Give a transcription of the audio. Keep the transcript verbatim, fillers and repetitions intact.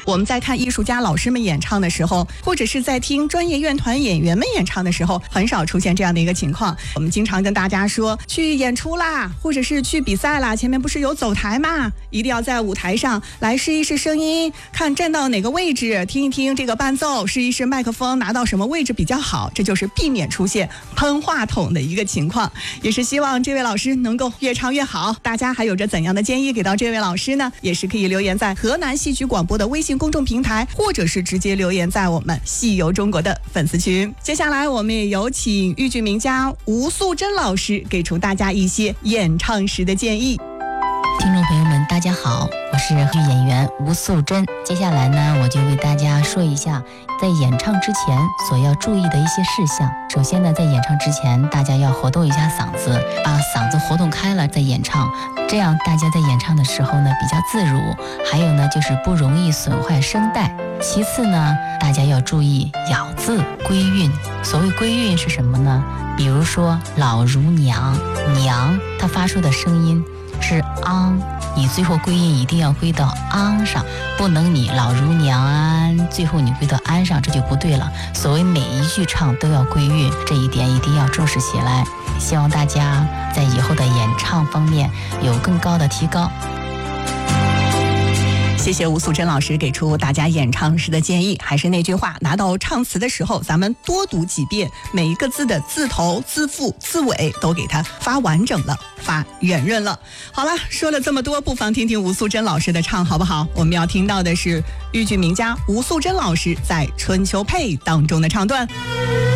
我们在看艺术家老师们演唱的时候，或者是在听专业乐团演员们演唱的时候，很少出现这样的一个情况。我们经常跟大家说，去演出啦，或者是去比赛啦，前面不是有走台嘛，一定要在舞台上来试一试声音，看站到哪个位置，听一听这个伴奏，试一试麦克风拿到什么位置比较好，这就是避免出现喷话筒的一个情况。也是希望这位老师能够越唱越好。大家还有着怎样的建议给到这位老师呢？也是可以留言在河南戏曲广播的微信公众平台，或者是直接留言在我们戏游中国的粉丝群。接下来我们也有请豫剧名家吴素贞老师给出大家一些演唱时的建议。 听众朋友们大家好，我是豫剧演员吴素贞。接下来呢，我就为大家说一下在演唱之前所要注意的一些事项。首先呢，在演唱之前大家要活动一下嗓子，把嗓子活动开了再演唱，这样大家在演唱的时候呢比较自如，还有呢就是不容易损坏声带。其次呢，大家要注意咬字归韵。所谓归韵是什么呢？比如说老如娘，娘它发出的声音是昂，你最后归音一定要归到昂上，不能你老如娘安，最后你归到安上，这就不对了。所谓每一句唱都要归韵，这一点一定要重视起来。希望大家在以后的演唱方面有更高的提高。 谢谢吴素贞老师给出大家演唱时的建议。还是那句话，拿到唱词的时候，咱们多读几遍，每一个字的字头、字腹、字尾都给它发完整了，发圆润了。好了，说了这么多，不妨听听吴素贞老师的唱好不好？我们要听到的是豫剧名家吴素贞老师在《春秋配》当中的唱段。